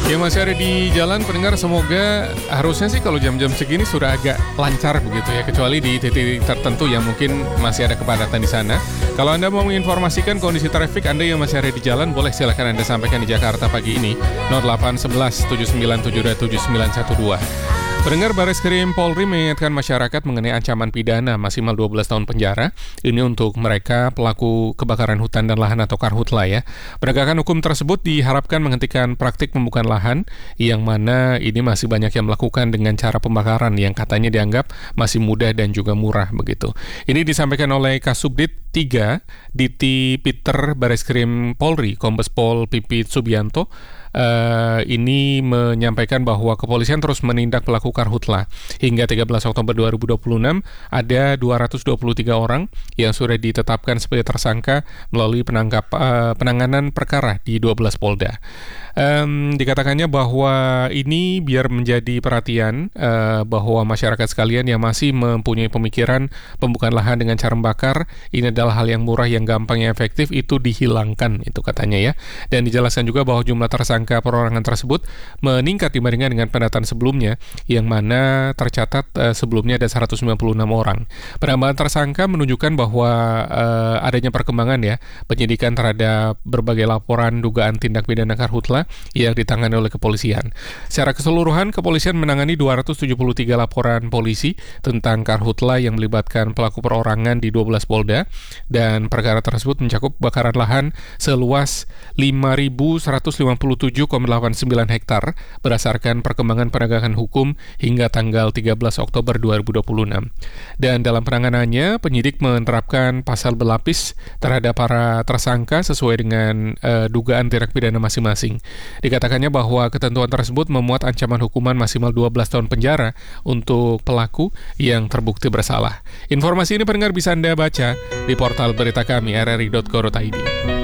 Ya masih ada di jalan pendengar, semoga harusnya sih kalau jam-jam segini sudah agak lancar begitu ya, kecuali di titik tertentu yang mungkin masih ada kepadatan di sana. Kalau Anda mau menginformasikan kondisi trafik Anda yang masih ada di jalan, boleh silakan Anda sampaikan di Jakarta pagi ini 0811 7972 7912. Pendengar, Bareskrim Polri mengingatkan masyarakat mengenai ancaman pidana maksimal 12 tahun penjara. Ini untuk mereka pelaku kebakaran hutan dan lahan atau karhutla ya. Penegakan hukum tersebut diharapkan menghentikan praktik pembukaan lahan yang mana ini masih banyak yang melakukan dengan cara pembakaran yang katanya dianggap masih mudah dan juga murah begitu. Ini disampaikan oleh Kasubdit 3 Diti Peter Bareskrim Polri, Kombes Pol Pipit Subianto. Ini menyampaikan bahwa kepolisian terus menindak pelaku karhutla. Hingga 13 Oktober 2026 ada 223 orang yang sudah ditetapkan sebagai tersangka melalui penanganan perkara di 12 Polda. Dikatakannya bahwa ini biar menjadi perhatian bahwa masyarakat sekalian yang masih mempunyai pemikiran pembukaan lahan dengan cara membakar, ini adalah hal yang murah, yang gampang, yang efektif, itu dihilangkan, itu katanya ya. Dan dijelaskan juga bahwa jumlah tersangka perorangan tersebut meningkat dibandingkan dengan pendataan sebelumnya, yang mana tercatat sebelumnya ada 196 orang. Penambahan tersangka menunjukkan bahwa adanya perkembangan ya, penyidikan terhadap berbagai laporan dugaan tindak pidana karhutla yang ditangani oleh kepolisian. Secara keseluruhan, kepolisian menangani 273 laporan polisi tentang karhutla yang melibatkan pelaku perorangan di 12 Polda, dan perkara tersebut mencakup kebakaran lahan seluas 5.157,89 hektar berdasarkan perkembangan penegakan hukum hingga tanggal 13 Oktober 2026. Dan dalam penanganannya, penyidik menerapkan pasal berlapis terhadap para tersangka sesuai dengan dugaan tindak pidana masing-masing. Dikatakannya bahwa ketentuan tersebut memuat ancaman hukuman maksimal 12 tahun penjara untuk pelaku yang terbukti bersalah. Informasi ini pendengar bisa Anda baca di portal berita kami rri.co.id.